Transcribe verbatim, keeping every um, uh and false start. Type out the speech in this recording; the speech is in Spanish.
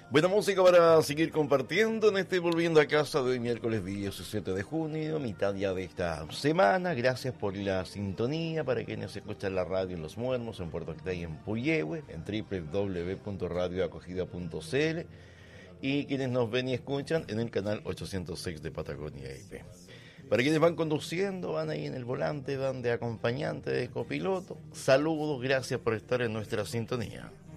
Buena música para seguir compartiendo en este Volviendo a Casa de hoy, miércoles diecisiete de junio, mitad ya de esta semana. Gracias por la sintonía para quienes escuchan la radio en Los Muermos, en Puerto Octay, en Puyehue, en doble u doble u doble u punto radio acogida punto c l y quienes nos ven y escuchan en el canal ochocientos seis de Patagonia I P. Para quienes van conduciendo, van ahí en el volante, van de acompañante, de copiloto, saludos, gracias por estar en nuestra sintonía.